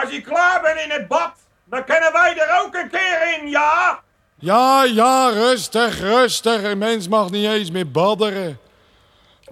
Als je klaar bent in het bad, dan kunnen wij er ook een keer in, ja? Ja, rustig. Een mens mag niet eens meer badderen.